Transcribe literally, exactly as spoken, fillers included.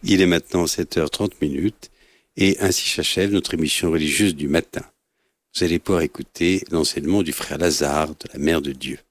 Il est maintenant sept heures trente minutes et ainsi s'achève notre émission religieuse du matin. Vous allez pouvoir écouter l'enseignement du frère Lazare de la Mère de Dieu.